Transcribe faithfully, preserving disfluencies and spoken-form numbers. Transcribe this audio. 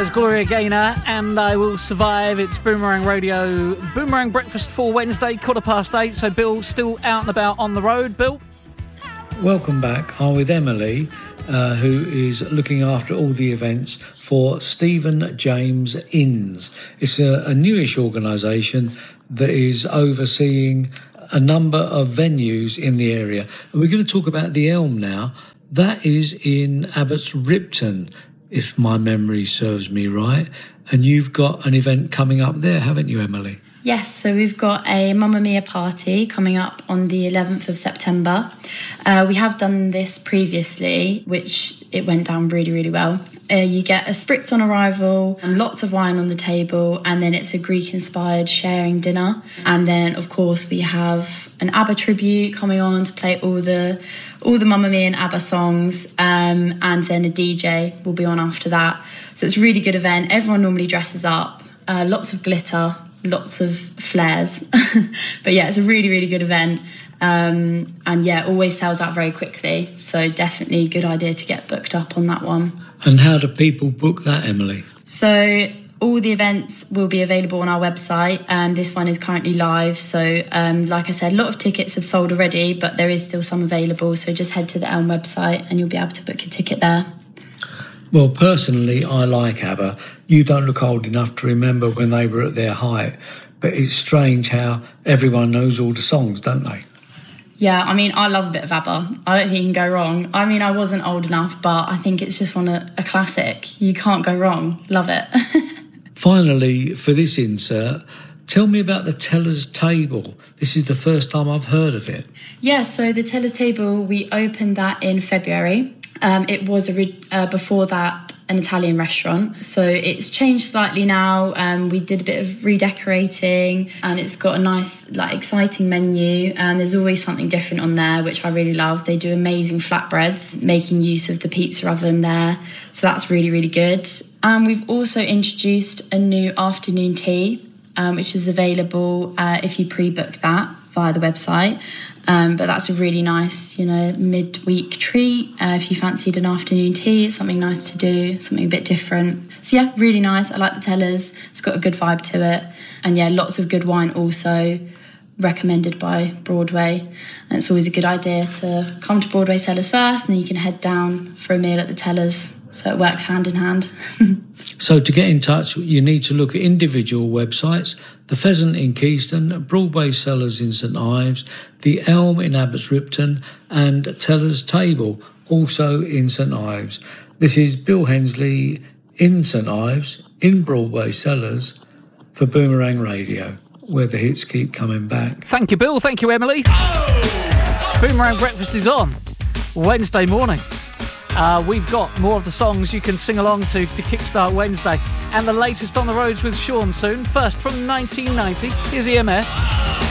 There's Gloria Gaynor and I Will Survive. It's Boomerang Radio, Boomerang Breakfast for Wednesday, quarter past eight. So Bill still out and about on the road. Bill? Welcome back. I'm with Emily, uh, who is looking after all the events for Stephen James Inns. It's a, a newish organisation that is overseeing a number of venues in the area. And we're going to talk about the Elm now. That is in Abbots Ripton, if my memory serves me right. And you've got an event coming up there, haven't you, Emily? Yes, so we've got a Mamma Mia party coming up on the eleventh of September. Uh, we have done this previously, which it went down really, really well. Uh, you get a spritz on arrival, and lots of wine on the table, and then it's a Greek-inspired sharing dinner. And then, of course, we have an ABBA tribute coming on to play all the all the Mamma Mia and ABBA songs, um, and then a D J will be on after that. So it's a really good event. Everyone normally dresses up, uh, lots of glitter, lots of flares. But yeah, it's a really, really good event. Um, and yeah, always sells out very quickly. So definitely a good idea to get booked up on that one. And how do people book that, Emily? So all the events will be available on our website, and this one is currently live. So um, like I said, a lot of tickets have sold already, but there is still some available. So just head to the Elm website and you'll be able to book your ticket there. Well, personally, I like ABBA. You don't look old enough to remember when they were at their height, but it's strange how everyone knows all the songs, don't they? Yeah, I mean, I love a bit of ABBA. I don't think you can go wrong. I mean, I wasn't old enough, but I think it's just one a, a classic. You can't go wrong. Love it. Finally, for this insert, tell me about the Teller's Table. This is the first time I've heard of it. Yeah, so the Teller's Table, we opened that in February. Um, it was a re- uh, before that an Italian restaurant, so it's changed slightly now. Um, we did a bit of redecorating, and it's got a nice, like, exciting menu, and there's always something different on there, which I really love. They do amazing flatbreads, making use of the pizza oven there, so that's really, really good. And we've also introduced a new afternoon tea, um, which is available uh, if you pre-book that via the website. Um, but that's a really nice, you know, mid-week treat. Uh, if you fancied an afternoon tea, it's something nice to do, something a bit different. So yeah, really nice. I like the Tellers. It's got a good vibe to it. And yeah, lots of good wine also, recommended by Broadway. And it's always a good idea to come to Broadway Cellars first, and then you can head down for a meal at the Tellers. So it works hand in hand. So to get in touch, you need to look at individual websites: the Pheasant in Keyston, Broadway Cellars in St Ives, the Elm in Abbots Ripton, and Teller's Table, also in St Ives. This is Bill Hensley in St Ives, in Broadway Cellars, for Boomerang Radio, where the hits keep coming back. Thank you, Bill. Thank you, Emily. Oh! Boomerang Breakfast is on Wednesday morning. Uh, we've got more of the songs you can sing along to to kickstart Wednesday, and the latest on the roads with Sean soon. First, from nineteen ninety, here's E M F.